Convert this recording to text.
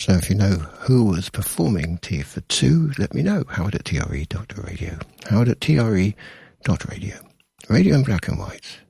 So if you know who was performing T for Two, let me know. Howard@tre.radio. Howard@tre.radio. Radio in black and white.